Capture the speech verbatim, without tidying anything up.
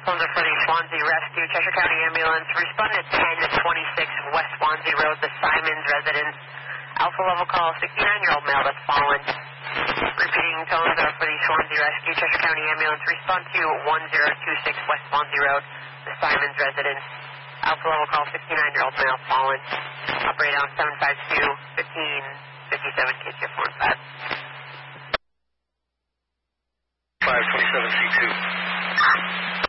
Phones are for the Swansea Rescue, Cheshire County Ambulance. Respond at ten twenty-six West Swansea Road, the Simons residence. Alpha level call, sixty-nine-year-old male that's fallen. Repeating, tones are for the Swansea Rescue, Cheshire County Ambulance. Respond to one zero two six West Swansea Road, the Simons residence. Alpha level call, sixty-nine-year-old male fallen. Operate on seven five two, fifteen fifty-seven K T F one five. five twenty-seven C two.